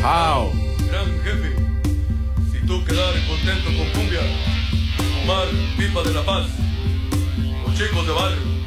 How. Gran jefe, si tú quedares contento con cumbia, fumar pipa de la paz, los chicos de barrio